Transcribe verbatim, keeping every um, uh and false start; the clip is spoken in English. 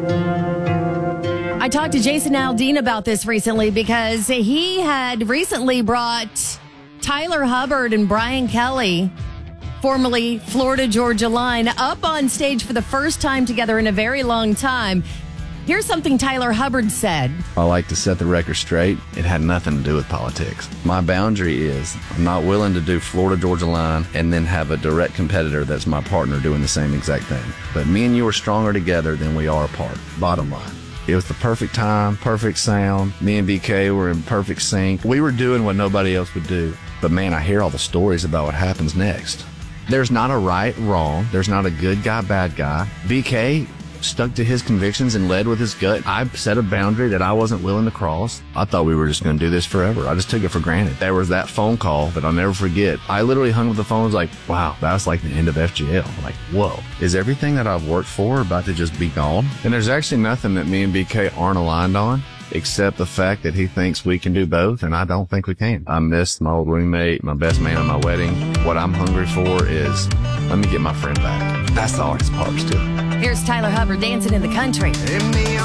I talked to Jason Aldean about this recently because he had recently brought Tyler Hubbard and Brian Kelly, formerly Florida Georgia Line, up on stage for the first time together in a very long time. Here's something Tyler Hubbard said. I like to set the record straight. It had nothing to do with politics. My boundary is I'm not willing to do Florida Georgia Line and then have a direct competitor that's my partner doing the same exact thing. But me and you are stronger together than we are apart. Bottom line. It was the perfect time, perfect sound. Me and B K were in perfect sync. We were doing what nobody else would do. But man, I hear all the stories about what happens next. There's not a right, wrong. There's not a good guy, bad guy. B K stuck to his convictions and led with his gut. I set a boundary that I wasn't willing to cross. I thought we were just going to do this forever. I just took it for granted. There was that phone call that I'll never forget. I literally hung up the phone and was like, wow, that's like the end of F G L. Like, whoa, is everything that I've worked for about to just be gone? And there's actually nothing that me and B K aren't aligned on, except the fact that he thinks we can do both, and I don't think we can. I miss my old roommate, my best man at my wedding. What I'm hungry for is, let me get my friend back. That's the hardest part still. Here's Tyler Hubbard dancing in the country.